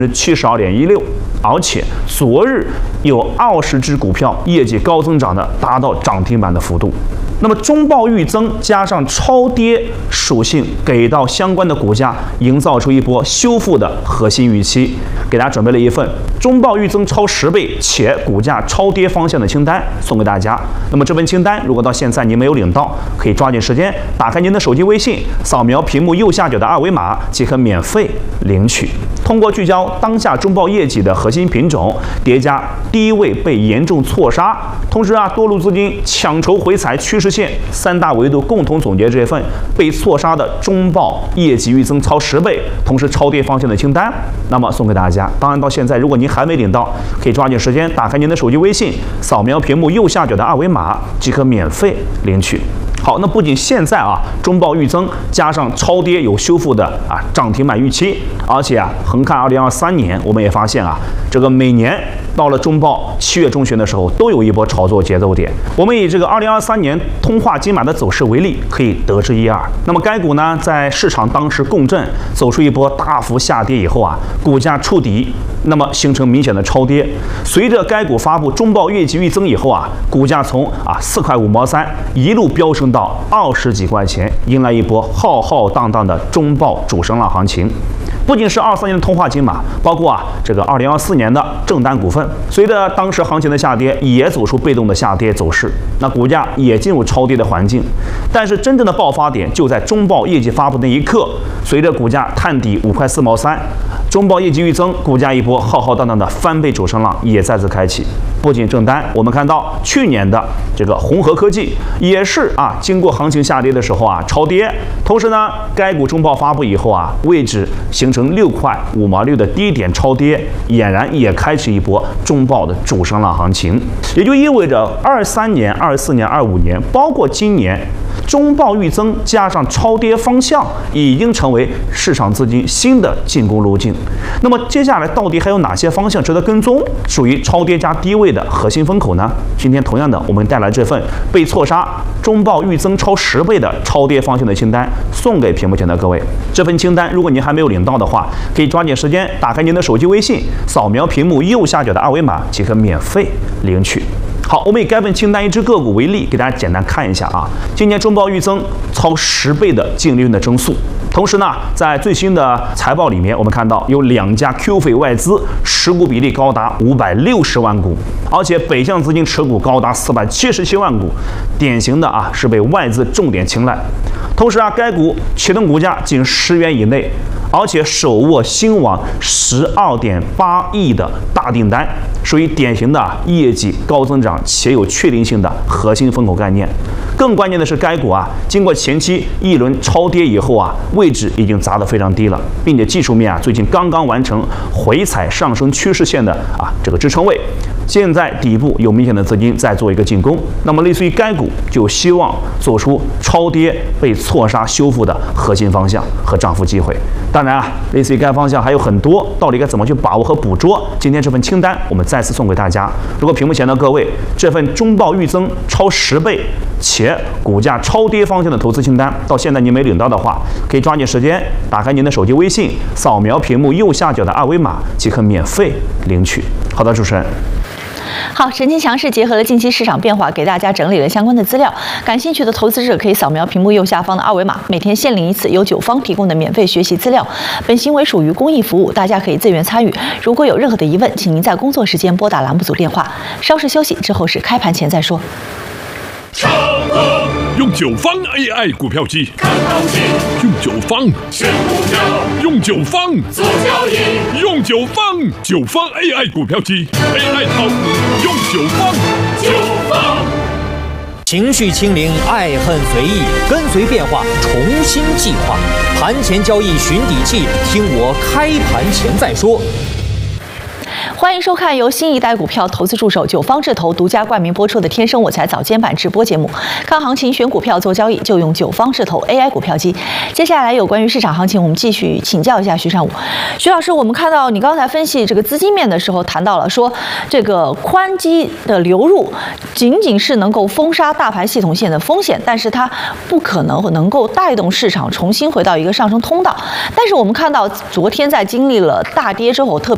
72.16%，而且昨日有20只股票业绩高增长的达到涨停板的幅度。那么中报预增加上超跌属性，给到相关的股价营造出一波修复的核心预期。给大家准备了一份中报预增超10倍且股价超跌方向的清单送给大家。那么这份清单如果到现在您没有领到，可以抓紧时间打开您的手机微信，扫描屏幕右下角的二维码即可免费领取。通过聚焦当下中报业绩的核心品种，叠加低位被严重错杀，同时多路资金抢筹回踩趋势线3大维度共同总结这份被错杀的中报业绩预增超10倍，同时超跌方向的清单，那么送给大家。当然到现在如果您还没领到，可以抓紧时间打开您的手机微信，扫描屏幕右下角的二维码即可免费领取。好，那不仅现在中报预增加上超跌有修复的涨停板预期，而且横看2023年，我们也发现这个每年到了中报7月中旬的时候，都有一波炒作节奏点。我们以这个2023年通化金马的走势为例，可以得知一二。那么该股呢，在市场当时共振走出一波大幅下跌以后股价触底，那么形成明显的超跌。随着该股发布中报业绩预增以后股价从4块5毛3一路飙升到20几块钱，迎来一波浩浩荡荡的中报主升浪行情。不仅是23年的通化金马，包括这个2024年的正丹股份，随着当时行情的下跌，也走出被动的下跌走势，那股价也进入超跌的环境。但是真正的爆发点就在中报业绩发布那一刻，随着股价探底5块4毛3，中报业绩预增，股价一波浩浩荡荡的翻倍主升浪也再次开启。不仅正丹，我们看到去年的这个宏和科技也是经过行情下跌的时候超跌，同时呢，该股中报发布以后位置形成6块5毛6的低点超跌，俨然也开启一波中报的主升浪行情。也就意味着23年、24年、25年，包括今年，中报预增加上超跌方向已经成为市场资金新的进攻路径。那么接下来到底还有哪些方向值得跟踪，属于超跌加低位的核心风口呢？今天同样的，我们带来这份被错杀中报预增超10倍的超跌方向的清单，送给屏幕前的各位。这份清单如果您还没有领到的话，可以抓紧时间打开您的手机微信，扫描屏幕右下角的二维码即可免费领取。好，我们以该份清单一只个股为例，给大家简单看一下今年中报预增超10倍的净利润的增速。同时呢，在最新的财报里面，我们看到有2家 Q 费外资持股比例高达560万股，而且北向资金持股高达477万股，典型的是被外资重点青睐。同时该股启动股价仅10元以内，而且手握新网12.8亿的大订单，属于典型的业绩高增长且有确定性的核心风口概念。更关键的是，该股经过前期一轮超跌以后位置已经砸得非常低了，并且技术面最近刚刚完成回踩上升趋势线的这个支撑位，现在底部有明显的资金在做一个进攻，那么类似于该股就希望做出超跌被错杀修复的核心方向和涨幅机会。当然类似于该方向还有很多，到底该怎么去把握和捕捉？今天这份清单我们再次送给大家。如果屏幕前的各位这份中报预增超10倍且股价超跌方向的投资清单到现在您没领到的话，可以抓紧时间打开您的手机微信，扫描屏幕右下角的二维码即可免费领取。好的，主持人。 好，神经强势结合了近期市场变化，给大家整理了相关的资料。感兴趣的投资者可以扫描屏幕右下方的二维码，每天限领1次由9方提供的免费学习资料。本行为属于公益服务，大家可以自愿参与。如果有任何的疑问，请您在工作时间拨打栏目组电话。稍事休息之后是开盘前再说。 用9方 AI 股票机看行情，用9方选股票，用9方做交易，用9方AI 股票机 AI 套股，用9方。 情绪清零，爱恨随意，跟随变化，重新计划。盘前交易寻底气，听我开盘前再说。 欢迎收看由新一代股票投资助手9方智投独家冠名播出的《天生我材早间版》直播节目。看行情选股票做交易，就用9方智投 AI 股票机。接下来有关于市场行情，我们继续请教一下徐善武。徐老师，我们看到你刚才分析这个资金面的时候，谈到了说这个宽基的流入仅仅是能够封杀大盘系统线的风险，但是它不可能够带动市场重新回到一个上升通道。但是我们看到昨天在经历了大跌之后，特